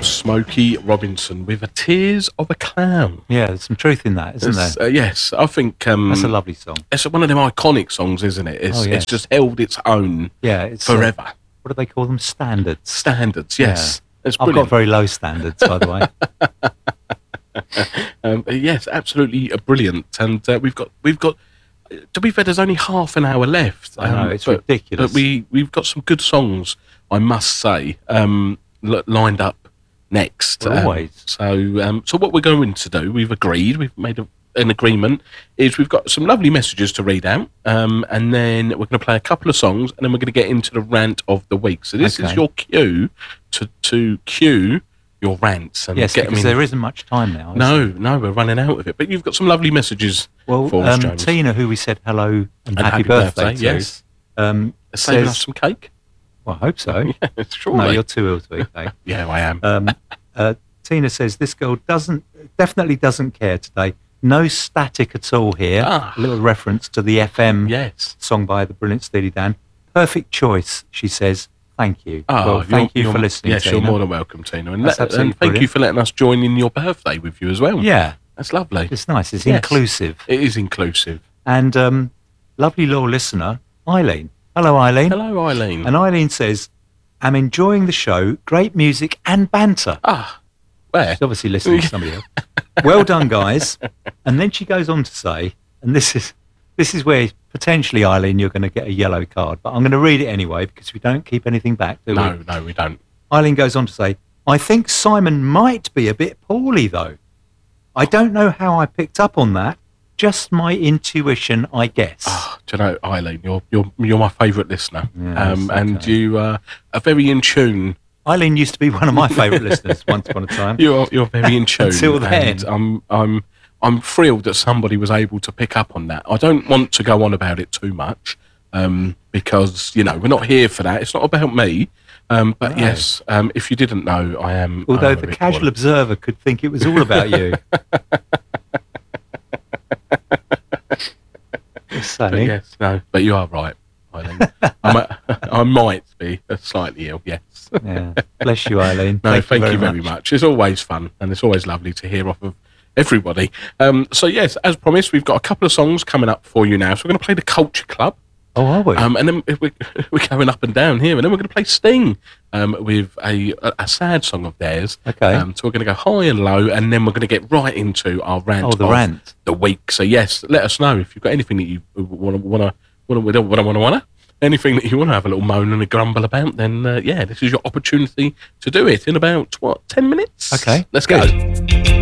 Smokey Robinson with a Tears of a Clown. Yeah, there's some truth in that, isn't there? Yes, I think that's a lovely song. It's one of them iconic songs, isn't it? It's just held its own. It's forever. What do they call them? Standards. Standards, yes. Yeah. I've got very low standards, by the way. Yes, absolutely brilliant. And we've got. To be fair, there's only half an hour left. I know, it's ridiculous. But we've got some good songs, I must say, lined up next. Always. So what we're going to do, we've made an agreement, is we've got some lovely messages to read out, and then we're going to play a couple of songs, and then we're going to get into the rant of the week. So this is your cue to cue your rants. And yes, because there isn't much time now. No, we're running out of it. But you've got some lovely messages for us, James. Tina, who we said hello and happy birthday to, yes. Saving us some cake? Well, I hope so. Yeah, surely. No, you're too ill to eat cake. Yeah, I am. Tina says, this girl definitely doesn't care today. No static at all here. A little reference to the FM song by the brilliant Steely Dan. Perfect choice, she says. Thank you. Thank you for listening, yes, Tina. You're more than welcome, Tina. And absolutely thank you for letting us join in your birthday with you as well. Yeah. That's lovely. It's nice. It's inclusive. It is inclusive. And lovely loyal listener, Eileen. Hello, Eileen. Hello, Eileen. And Eileen says, I'm enjoying the show. Great music and banter. Where? She's obviously listening to somebody else. Well done, guys. And then she goes on to say, and this is where potentially, Eileen, you're going to get a yellow card, but I'm going to read it anyway because we don't keep anything back, do we? No, we don't. Eileen goes on to say, I think Simon might be a bit poorly, though. I don't know how I picked up on that. Just my intuition, I guess. Do you know, Eileen, you're my favourite listener, Yes, and you are very in tune. Eileen used to be one of my favourite listeners once upon a time. You're very in tune. Until then, I'm thrilled that somebody was able to pick up on that. I don't want to go on about it too much because we're not here for that. It's not about me. But yes, if you didn't know, I am. Although the casual observer could think it was all about you. But you are right, Eileen. I might be slightly ill, yes. Yeah. Bless you, Eileen. No, thank you very much. It's always fun, and it's always lovely to hear off of everybody. So yes, as promised, we've got a couple of songs coming up for you now. So we're going to play the Culture Club. Oh, are we? And then we're going up and down here, and then we're going to play Sting with a sad song of theirs. Okay. So we're going to go high and low, and then we're going to get right into our rant of the week. So yes, let us know if you've got anything that you want to anything that you want to have a little moan and a grumble about. Then this is your opportunity to do it in about 10 minutes. Okay, let's go.